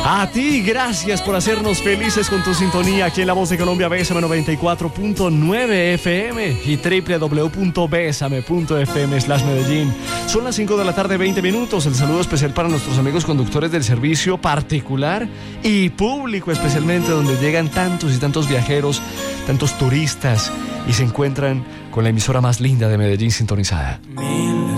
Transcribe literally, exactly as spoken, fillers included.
A ti, gracias por hacernos felices con tu sintonía aquí en La Voz de Colombia, Bésame noventa y cuatro punto nueve F M y doble u doble u doble u punto bésame punto f m slash Medellín. Son las cinco de la tarde, veinte minutos. El saludo especial para nuestros amigos conductores del servicio particular y público, especialmente donde llegan tantos y tantos viajeros, tantos turistas y se encuentran con la emisora más linda de Medellín sintonizada. Mi